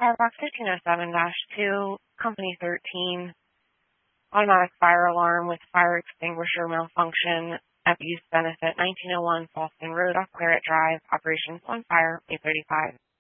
Firebox 1507-2, Company 13, automatic fire alarm with fire extinguisher malfunction at Use Benefit, 1901 Falston Road off Claret Drive, operations on fire, 835.